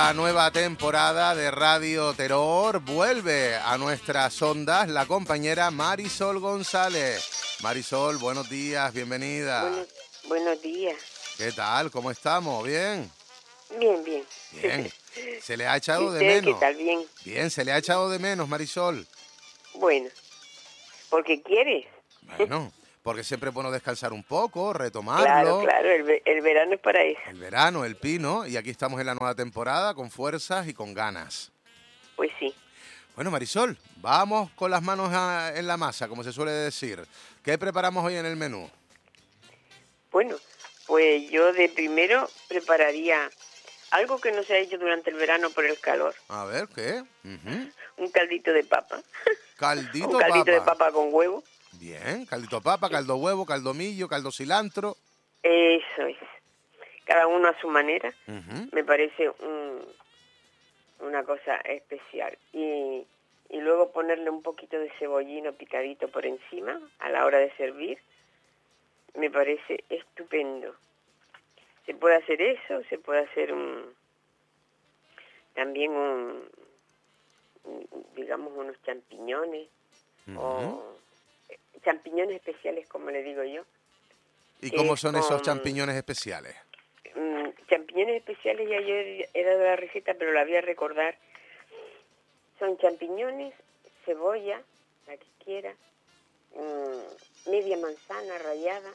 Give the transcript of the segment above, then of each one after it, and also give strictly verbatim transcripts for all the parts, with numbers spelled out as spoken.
esta nueva temporada de Radio Terror vuelve a nuestras ondas la compañera Marisol González. Marisol, buenos días, bienvenida. Bueno, buenos días. ¿Qué tal? ¿Cómo estamos? ¿Bien? Bien, bien. Bien. ¿Se le ha echado de ¿Usted menos? qué tal? Bien. Bien, se le ha echado de menos, Marisol. Bueno, porque quieres. Bueno, porque siempre es bueno descansar un poco, retomarlo. Claro, claro, el, ve- el verano es para eso. El verano, el pino, y aquí estamos en la nueva temporada con fuerzas y con ganas. Pues sí. Bueno, Marisol, vamos con las manos a- en la masa, como se suele decir. ¿Qué preparamos hoy en el menú? Bueno, pues yo de primero prepararía algo que no se ha hecho durante el verano por el calor. A ver, ¿qué? Ujú. Un caldito de papa. Caldito Un caldito papa. de papa con huevo. Bien, caldito papa, caldo huevo, caldo millo, caldo cilantro. Eso es. Cada uno a su manera. Ujú. Me parece un, una cosa especial. Y, y luego ponerle un poquito de cebollino picadito por encima a la hora de servir. Me parece estupendo. Se puede hacer eso, se puede hacer un, también un, un- digamos, unos champiñones, Ujú. o eh, champiñones especiales, como le digo yo. ¿Y cómo es son esos con- champiñones especiales? Mm, champiñones especiales, ya yo he he dado la receta, pero la voy a recordar. Son champiñones, cebolla, la que quiera, mm, media manzana rallada,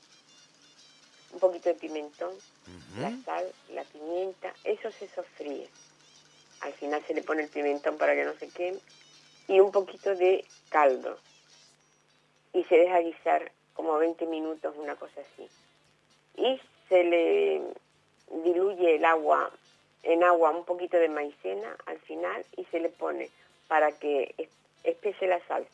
un poquito de pimentón, Ujú. la sal, la pimienta, eso se sofríe. Al final se le pone el pimentón para que no se queme y un poquito de caldo. Y se deja guisar como veinte minutos, una cosa así. Y se le diluye el agua, en agua un poquito de maicena al final y se le pone para que es- espese la salsa.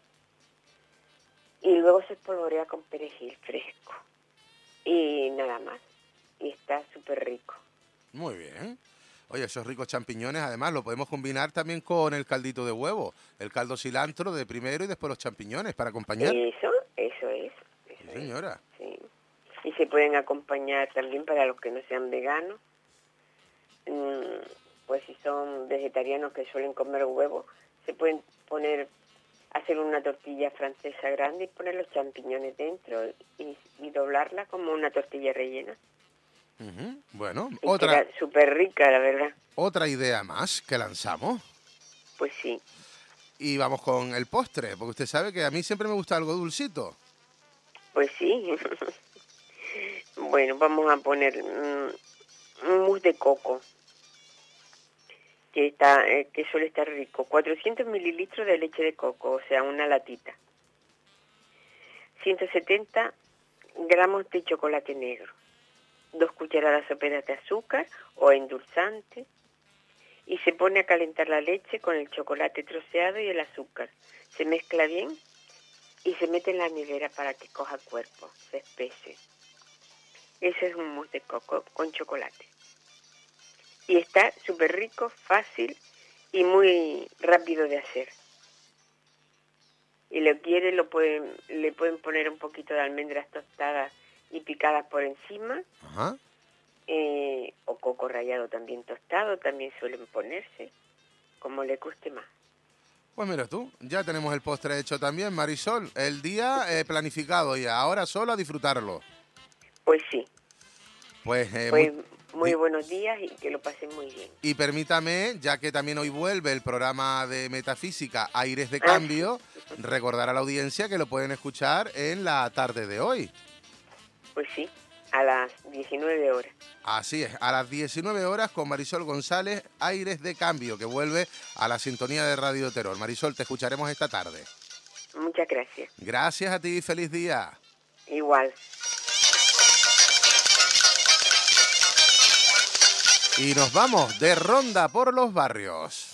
Y luego se espolvorea con perejil fresco. Y nada más. Y está súper rico. Muy bien. Oye, esos ricos champiñones, además, lo podemos combinar también con el caldito de huevo. El caldo cilantro de primero y después los champiñones para acompañar. Eso, eso es. Eso Sí, es, señora. sí. Y se pueden acompañar también para los que no sean veganos. Mm, pues si son vegetarianos que suelen comer huevo, se pueden poner, hacer una tortilla francesa grande y poner los champiñones dentro y, y doblarla como una tortilla rellena. Ujú. Bueno, Y otra, queda súper rica, la verdad. otra idea más que lanzamos. Pues sí. Y vamos con el postre, porque usted sabe que a mí siempre me gusta algo dulcito. Pues sí. Bueno, vamos a poner mm, un mousse de coco, que está, eh, que suele estar rico. cuatrocientos mililitros de leche de coco, o sea, una latita. ciento setenta gramos de chocolate negro. Dos cucharadas soperas de azúcar o endulzante. Y se pone a calentar la leche con el chocolate troceado y el azúcar. Se mezcla bien y se mete en la nevera para que coja cuerpo, se espese. Ese es un mousse de coco con chocolate. Y está súper rico, fácil y muy rápido de hacer. Y lo quiere, lo pueden, le pueden poner un poquito de almendras tostadas y picadas por encima, Ajá. eh, o coco rallado también tostado, también suelen ponerse, como le guste más. Pues mira tú, ya tenemos el postre hecho también, Marisol. El día eh, planificado y ahora solo a disfrutarlo. Pues sí, Pues eh, pues muy- muy di- buenos días y que lo pasen muy bien. y permítame, ya que también hoy vuelve el programa de Metafísica Aires de Ah, Cambio, recordar a la audiencia que lo pueden escuchar en la tarde de hoy. Pues sí, a las diecinueve horas. Así es, a las diecinueve horas con Marisol González, Aires de Cambio, que vuelve a la sintonía de Radio Terror. Marisol, te escucharemos esta tarde. Muchas gracias. Gracias a ti y feliz día. Igual. Y nos vamos de ronda por los barrios.